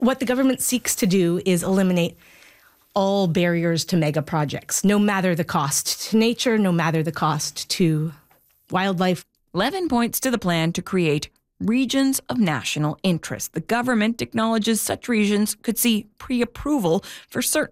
What the government seeks to do is eliminate all barriers to mega projects, no matter the cost to nature, no matter the cost to wildlife. Levin points to the plan to create regions of national interest. The government acknowledges such regions could see pre-approval for certain